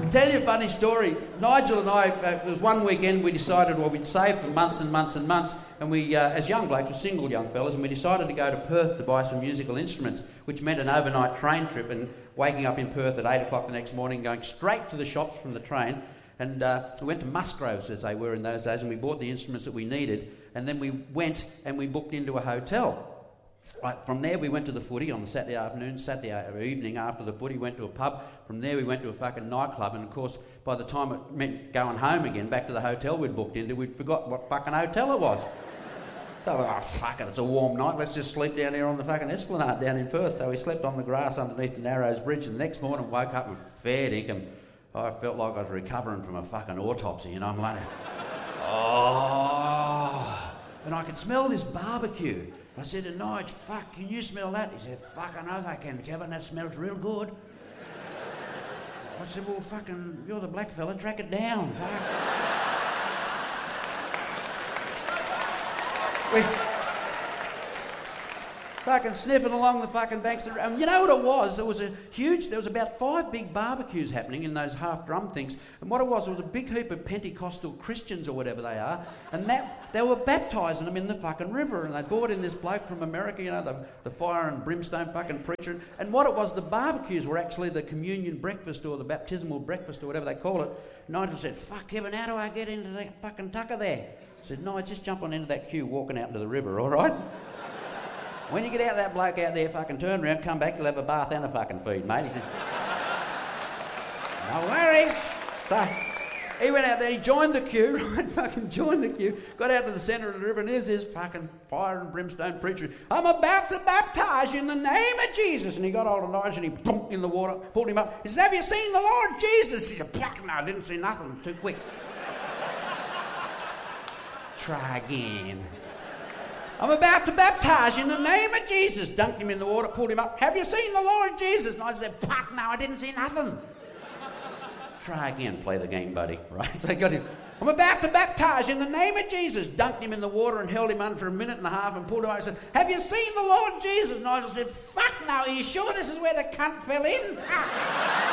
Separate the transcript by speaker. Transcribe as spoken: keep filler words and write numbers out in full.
Speaker 1: tell you a funny story. Nigel and I, uh, there was one weekend we decided, well, we'd saved for months and months and months, and we, uh, as young blokes, were single young fellas, and we decided to go to Perth to buy some musical instruments, which meant an overnight train trip and waking up in Perth at eight o'clock the next morning, going straight to the shops from the train. And uh, we went to Musgroves, as they were in those days, and we bought the instruments that we needed, and then we went and we booked into a hotel. Right, from there we went to the footy on the Saturday afternoon, Saturday evening after the footy, went to a pub. From there we went to a fucking nightclub, and of course by the time it meant going home again, back to the hotel we'd booked into, we'd forgot what fucking hotel it was. So, oh fuck it, it's a warm night, let's just sleep down here on the fucking Esplanade down in Perth. So we slept on the grass underneath the Narrows Bridge, and the next morning woke up and fair dinkum. I felt like I was recovering from a fucking autopsy, you know, I'm like, oh, and I could smell this barbecue. I said to Nige, fuck, can you smell that? He said, fuck, I know I can, Kevin, that smells real good. I said, well, fucking, you're the black fella, track it down, fuck. we fucking sniffing along the fucking banks of the... And you know what it was? There was a huge... There was about five big barbecues happening in those half-drum things. And what it was, it was a big heap of Pentecostal Christians or whatever they are. And that they were baptising them in the fucking river. And they brought in this bloke from America, you know, the, the fire and brimstone fucking preacher. And what it was, the barbecues were actually the communion breakfast or the baptismal breakfast or whatever they call it. Nigel said, fuck, Kevin, how do I get into that fucking tucker there? I said, no, just jump on into that queue walking out into the river, all right? When you get out of that bloke out there, fucking turn around, come back, you'll have a bath and a fucking feed, mate. He said, no worries. So he went out there, he joined the queue, right, fucking joined the queue, got out to the centre of the river, and here's this fucking fire and brimstone preacher. I'm about to baptise you in the name of Jesus. And he got hold of Nigel and he bumped in the water, pulled him up. He said, have you seen the Lord Jesus? He said, fuck no, I didn't see nothing, too quick. Try again. I'm about to baptise you in the name of Jesus. Dunked him in the water, pulled him up. Have you seen the Lord Jesus? And I said, fuck no, I didn't see nothing. Try again, play the game, buddy. Right? So I got him. I'm about to baptise you in the name of Jesus. Dunked him in the water and held him under for a minute and a half and pulled him out and said, have you seen the Lord Jesus? And I said, fuck no, are you sure this is where the cunt fell in? Fuck.